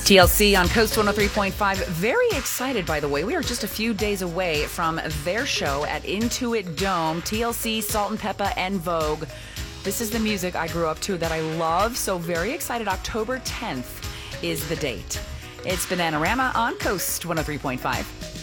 TLC on Coast 103.5. Very excited, by the way. We are just a few days away from their show at Intuit Dome. TLC, Salt and Peppa, and Vogue. This is the music I grew up to that I love. So very excited. October 10th is the date. It's Bananarama on Coast 103.5.